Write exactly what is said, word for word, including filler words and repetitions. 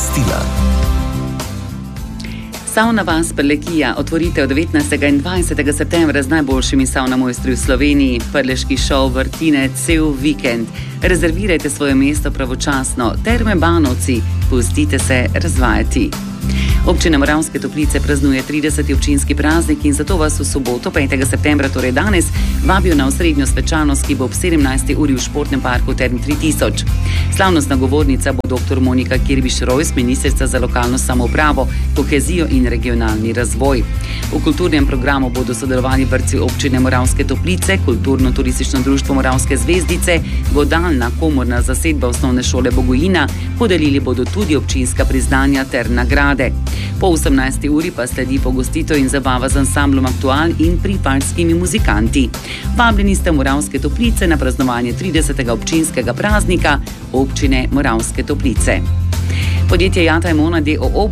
obvestila. Savna vas Prlekija, otvoritev devetnajstega in dvajsetega septembra z najboljšimi savna mojstri v Sloveniji. Prleški šov vrtine cel vikend. Rezervirajte svoje mesto pravočasno. Terme Banovci, pustite se razvajati. Občina Moravske Toplice praznuje trideseti občinski praznik in zato vas v soboto, petega septembra, torej danes, vabijo na osrednjo svečanost, ki bo ob sedemnajsti uri v športnem parku Term tri tisoč. Slavnostna govornica bo dr. Monika Kirbiš-Rojs, ministrica za lokalno samoupravo, kohezijo in regionalni razvoj. V kulturnem programu bodo sodelovali vrtci občine Moravske Toplice, kulturno-turistično društvo Moravske zvezdice, godalna komorna zasedba osnovne šole Bogojina, podelili bodo tudi občinska priznanja ter nagrade. Po osemnajsti uri pa sledi pogostitev in zabava z ansamblom Aktual in pripaljskimi muzikanti. Vabljeni ste v Moravske Toplice na praznovanje tridesetega občinskega praznika občine Moravske Toplice. Podjetje Jata Emona d. o o.